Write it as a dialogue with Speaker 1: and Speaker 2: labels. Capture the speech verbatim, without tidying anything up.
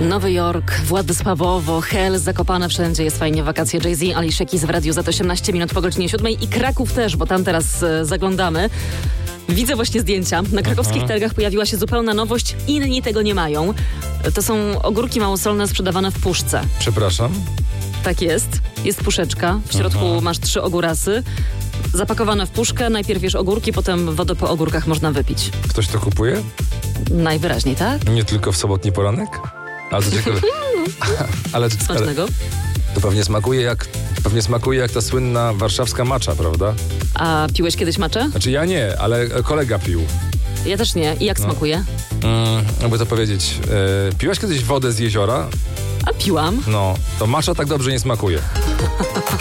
Speaker 1: Nowy Jork, Władysławowo, Hel, Zakopane, wszędzie jest fajnie, wakacje. Jay-Z, Alicia Keys w radiu za to osiemnaście minut po godzinie siódmej i Kraków też, bo tam teraz e, zaglądamy. Widzę właśnie zdjęcia. Na krakowskich
Speaker 2: Aha.
Speaker 1: targach pojawiła się zupełna nowość. Inni tego nie mają. To są ogórki małosolne sprzedawane w puszce.
Speaker 2: Przepraszam.
Speaker 1: Tak jest. Jest puszeczka. W środku
Speaker 2: Aha.
Speaker 1: masz trzy ogórasy. Zapakowane w puszkę. Najpierw jesz ogórki, potem wodę po ogórkach można wypić.
Speaker 2: Ktoś to kupuje?
Speaker 1: Najwyraźniej, tak?
Speaker 2: Nie tylko w sobotni poranek? Ale to ciekawe. ale, ale
Speaker 1: Smacznego.
Speaker 2: to pewnie smakuje jak pewnie smakuje jak ta słynna warszawska macza, prawda?
Speaker 1: A piłeś kiedyś maczę?
Speaker 2: Znaczy ja nie, ale kolega pił.
Speaker 1: Ja też nie. I jak
Speaker 2: No.
Speaker 1: smakuje?
Speaker 2: Mm, jakby to powiedzieć. E, piłaś kiedyś wodę z jeziora?
Speaker 1: A piłam.
Speaker 2: No, to macza tak dobrze nie smakuje.